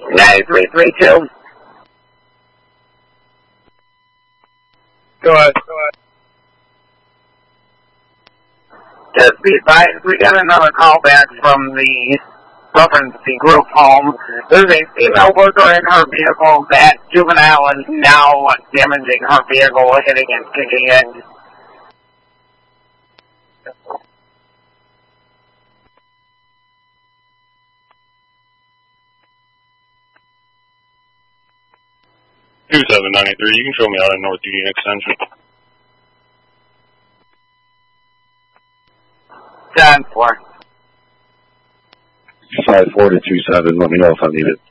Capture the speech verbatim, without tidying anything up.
ninety-three three two. Go ahead. Go ahead. Just be advised, we got another call back from the Relevancy Group home. There's a female worker in her vehicle. That juvenile is now damaging her vehicle, hitting and kicking in. two seven nine three, you can show me out of North Union Extension. ten four. five four to two seven, let me know if I need it.